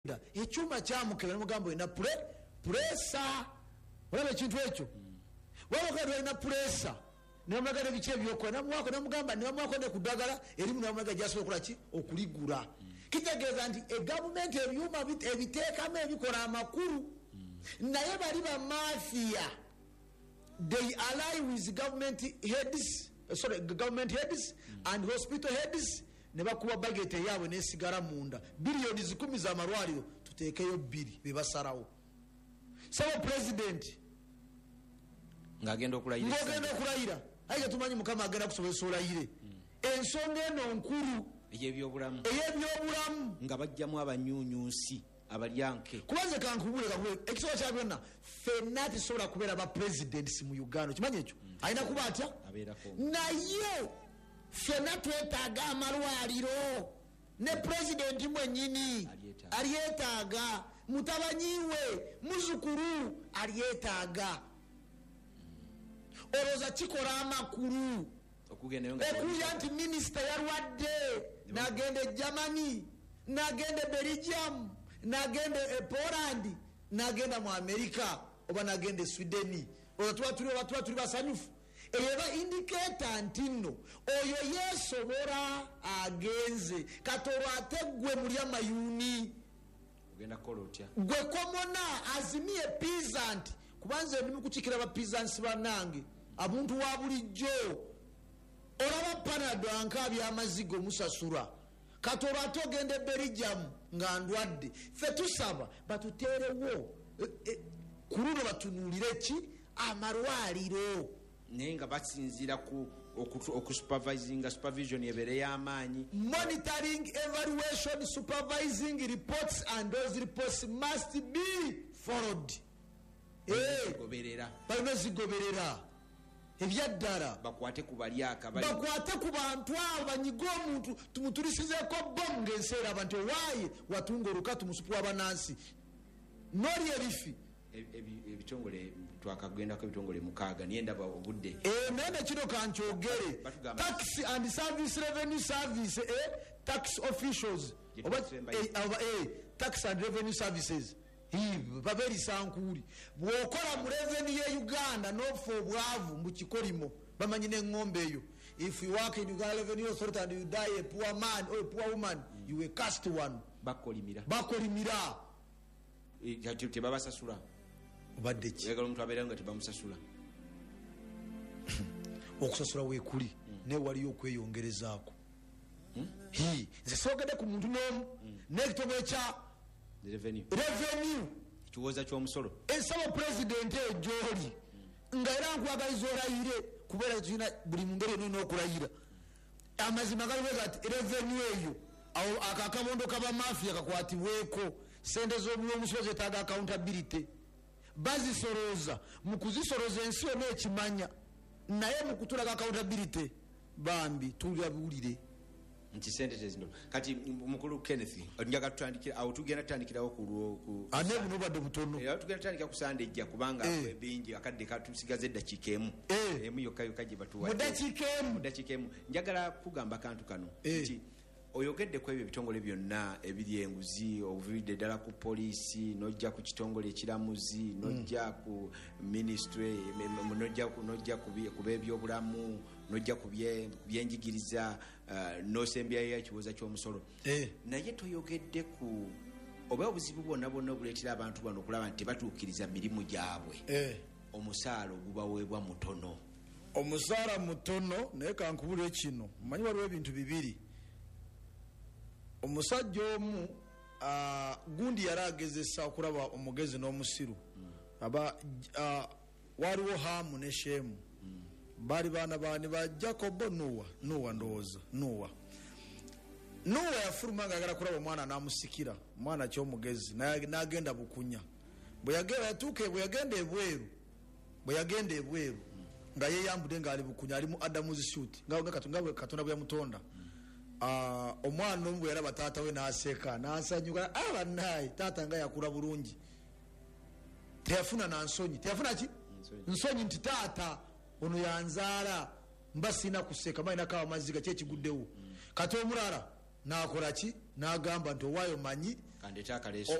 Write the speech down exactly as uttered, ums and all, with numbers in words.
ekyuma kyamukebera mugambo ina pre pressa olaba ekintu ekyo wabakati walina pressa namulagala biki ebyokola namuwako namugamba nibamwako ne kudagala erimu namulaga gyasobola okolaki okuligula kitegeeza nti egavumenti ebyuma ebiteekamu ebikola amakulu naye bali bamafia they ally with government heads sorry government heads and hospital heads ne bakuba budget yaabwe nesigala munda biliyoni zikumi za marwaliro tutekeyo biri bebasarawo sawa president ngagenda okulayira ngagenda okulayira aje tumanyi mukama agenda kusobesa olayire ensonga eno nkulu eyebyobulamu eyebyobulamu nga bajjamu abanyunyunsi abalyanke kubanze kankubule kakubule ekisobola kya byonna fenna tisobola kubeera ba presidents mu Uganda kimanyi ekyo alina kuba atya naye fenna twetaaga amalwaliro ne president mwenyini alyetaaga mutabanyiwe muzukuru alyetaaga oloza kikola amakulu okuya nti minisita yalwadde nagende Germany nagende Belgium nagende Poland nagenda mu America oba nagende Sweden otuwa tuli oba tuli basanyufu eyeba indicator ntino oyo yesobora agenze katoro ategwe muri amayuni ugenda kolotya gwe komona azimie peasant kubanze ndi mukukikira ba peasants banange abuntu wa bulijjo olaba panado ankabi amazigo musasura katoro atogende Belgium nga ndwadde fe tusaba batuterewo e, e, kuruno batunulire ki amarwaliro nenga basinzira ku okusupervising supervision yebere yamanyi monitoring evaluation supervising reports and those reports must be followed eh goberera balina zigoberera ebyaddala bakwate ku balyaka bali bakwate ku bantu abo banyiga omuntu tumutulisizeko bomu ng'enseera abantu waaye watunga oluka tumusupu w'abanansi noli ebifi ebitongole twakagendako ebitongole mukaaga niye ndaba obudde nene kino kankyogere tax and service revenue service eh, tax officials oba, eh, oba, eh, tax and revenue services baberi sankuli bwokola mu revenue ye Uganda nofa obwavu mu kikolimo bamanyi n'engombe eyo if you work in Uganda Revenue Authority and you die a poor man or a poor woman mm. you will cast one bakolimira bakolimira yati te baba sasula obadde ki yagala omuntu abeera nga tebamusasula okusasula weekuli mm. ne waliyo okweyongerezaako hmm? hi nze soogedde ku muntu n'omu mm. n'ekitongole kya revenue revenue kiwoza ky'omusolo ensaba president ejoli mm. nga era nkwagaliza olayire kubeera tulina buli mu ngeri eno n'okulayira amazima galiweza ati revenue eyo awo akakabondo kaba mafia kakwatibweko sente z'omulomusozi etaaga accountability bazisoroza mu kuzisoroza ensi yonna ekimanya naye mu kutulaga accountability bambi tulabulire nti sente tezino kati mukulu Kenneth njaga tutandikira awo tugenda tutandikirawo ku ane buno badde butono era tugenda tutandika ku Sunday ejja kubanga eh. bingi akadde katusigaze dakika emu eh. emu yokka yokka gye batuwa mu dakika emu mu dakika emu njagala kugamba kantu kano eh. nti oyogedde ku ebyo ebitongole byonna ebiri enguzi obuvidde ddala ku poliisi nojja ku kitongole ekiramuzi nojja ku ministry nojja nojja ku beebyobulamu nojja ku byenjigiriza nosembyayo ekibuuza ky'omusolo naye toyogedde ku oba obuzibu bwonna bwonna obuleetera abantu bano okulaba nti tebatuukiriza mirimu gyabwe omusaala ogubaweebwa mutono omusaala mutono naye kankubula ekino mmanyi waliwo ebintu bibiri omusajja omu uh, gundi yali agezesa okulaba omugezi n'omusiru mm. aba uh, waliwo Hamu ne Shemu mm. bali baana bani ba Jacobo Noah Noah ndowooza Noah Noah yafuluma nga agala kulaba omwana n'amusikira omwana ky'omugezi n'agenda bukunya bwe yagenda yatuuka bwe yagenda ebweru bwe yagenda ebweru mm. nga yeyambudde ng'ali bukunya ali mu Adam's suit nga Katonda bwe yamutonda mm. Uh, omwana omu yaraba taata we n'aseka n'asanyuka abanaye taata nga yakula bulungi teyafuna na nsonyi teyafuna ki nsonyi nti taata ono yanzaala mba sina kuseka malina kawa maziga kyekiguddewo mm. kati omulala n'akola ki n'agamba nti owaayo manyi kandete akaleeso